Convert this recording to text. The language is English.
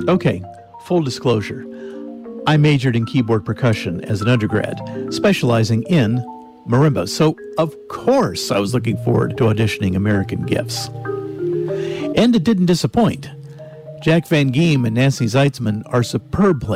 Okay, full disclosure. I majored in keyboard percussion as an undergrad, specializing in marimba. So, of course, I was looking forward to auditioning American Gifts. And it didn't disappoint. Jack Van Giem and Nancy Zeitzman are superb players.